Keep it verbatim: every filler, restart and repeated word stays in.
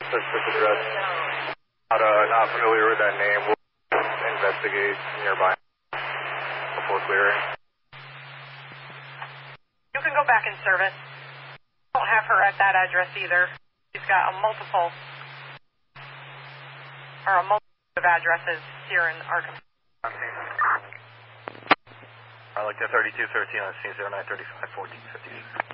Suspect address. Not, uh, not familiar with that name. We'll investigate nearby before clearing. You can go back in service. Don't have her at that address either. She's got a multiple, or a multitude of addresses here in Arkansas. I like that thirty-two thirteen on C zero nine thirty-five fourteen fifty-six.